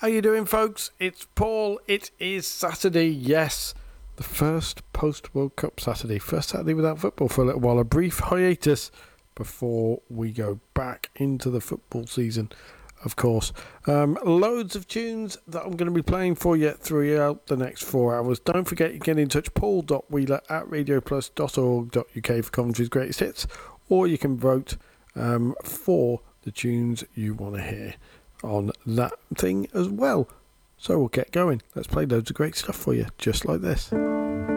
How you doing, folks? It's Paul. It is Saturday, yes. The first post-World Cup Saturday. First Saturday without football for a little while. A brief hiatus before we go back into the football season, of course. Loads of tunes that I'm going to be playing for you throughout the next 4 hours. Don't forget, you can get in touch, paul.wheeler@radioplus.org.uk for Coventry's Greatest Hits, or you can vote for the tunes you want to hear on that thing as well. So we'll get going. Let's play loads of great stuff for you, just like this.